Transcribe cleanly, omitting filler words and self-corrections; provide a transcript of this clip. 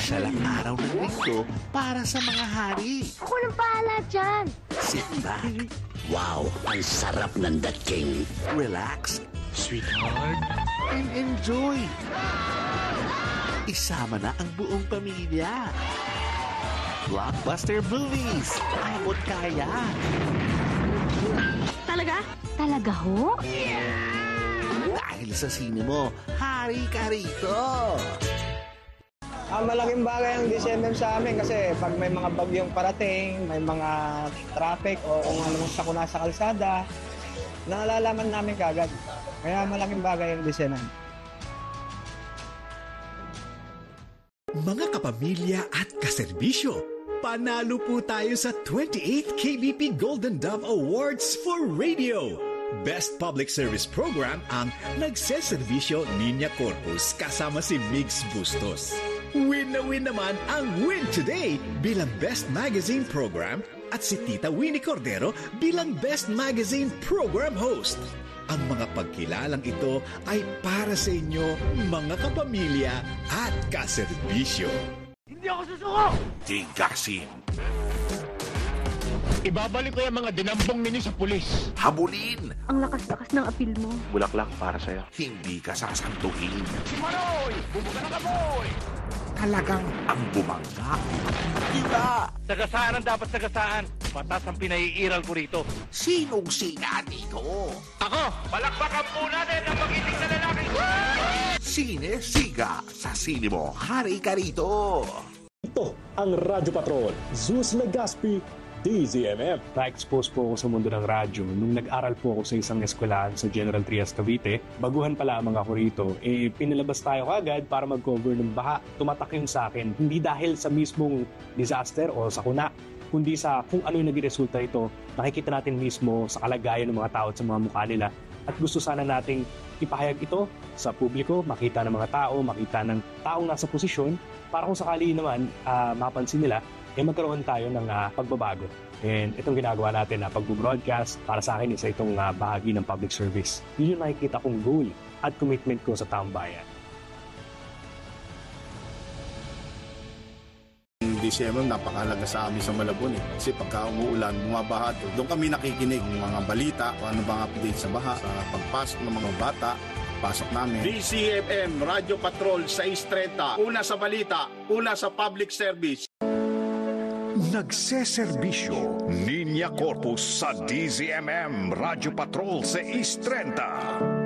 espesyal ang araw ng linggo para sa mga hari. Ako nang bahala dyan. Sit back, Wow, ang sarap ng dating. relax, Sweetheart. and enjoy. Isama na ang buong pamilya. Blockbuster movies. Abot kaya. Talaga? Talaga ho? Dahil sa sine mo, hari ka rito. Malaking bagay ang DCMM sa amin kasi pag may mga bagyong parating, may mga traffic o kung ano mang sakuna sa kalsada, nalalaman namin kagad. Kaya malaking bagay ang DCMM. Mga kapamilya at kaserbisyo, panalo po tayo sa 28th KBP Golden Dove Awards for Radio. Best Public Service Program ang Nagseserbisyo Niña Corpus kasama si Migs Bustos. Win na win naman ang Win Today bilang Best Magazine Program at si Tita Winnie Cordero bilang Best Magazine Program Host. Ang mga pagkilalang ito ay para sa inyo, mga kapamilya at kaserbisyo. Hindi ako susuko! Tigasin, Ibabalik ko yung mga dinambong ninyo sa pulis. habulin, Ang lakas-lakas ng apil mo. Bulaklak para sa'yo. hindi ka sasantuhin. Si Manoy! Bubuka ng kaboy! Talagang ang bumangga. Kita, Sagasaan ang dapat sagasaan. Patas ang pinaiiral ko rito. sinong sina dito? Ako! Palakpakan po natin ang magiting na lalaki! Sine Siga. Sa sine mo, hari ka rito. Ito ang Radyo Patrol, Zeus Legaspi, DZMM. Na-expose po ako sa mundo ng radyo nung nag-aral po ako sa isang eskwelahan sa General Trias, Cavite. Baguhan pa lamang ako rito, pinalabas tayo kagad para mag-cover ng baha. Tumatak yun sa akin, hindi dahil sa mismong disaster o sakuna, kundi sa kung ano yung naging resulta ito. Nakikita natin mismo sa kalagayan ng mga tao at sa mga mukha nila. At gusto sana nating ipahayag ito sa publiko, makita ng mga tao, makita ng taong nasa posisyon, para kung sakali naman mapansin nila, magkaroon tayo ng pagbabago. And itong ginagawa natin na pag-broadcast, para sa akin, isa itong bahagi ng public service. Yun yung nakikita kong goal at commitment ko sa taong bayan. DCMM napakahalaga sa amin sa Malabon kasi pagka umuulan, bumabaha to. Doon kami nakikinig ng mga balita, kung ano bang update sa baha, sa pagpasok ng mga bata, pasok namin. DCMM, Radyo Patrol 630, una sa balita, una sa public service. Nagseserbisyo, Niña Corpus sa DZMM Radio Patrol sa East 30.